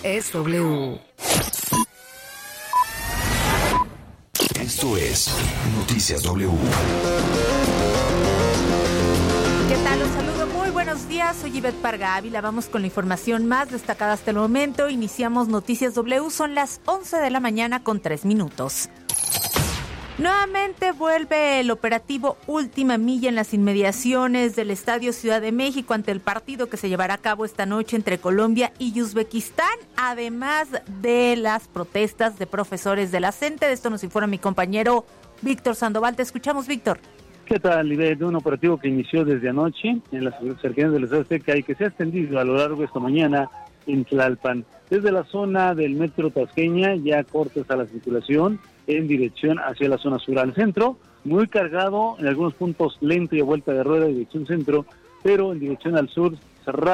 es W. Esto es Noticias W. ¿Qué tal? Los saludo. Muy buenos días. Soy Ivette Parga Ávila. Vamos con la información más destacada hasta el momento. Iniciamos Noticias W. Son las 11 de la mañana con 3 minutos. Nuevamente vuelve el operativo Última Milla en las inmediaciones del Estadio Ciudad de México ante el partido que se llevará a cabo esta noche entre Colombia y Uzbekistán, además de las protestas de profesores de la CENTE. De esto nos informa mi compañero Víctor Sandoval. Te escuchamos, Víctor. ¿Qué tal, Ivette? Un operativo que inició desde anoche en las cercanías del Estadio Azteca y que se ha extendido a lo largo de esta mañana en Tlalpan. Desde la zona del metro Tasqueña ya cortes a la circulación en dirección hacia la zona sur al centro, muy cargado, en algunos puntos lento y a vuelta de rueda en dirección centro, pero en dirección al sur cerrado.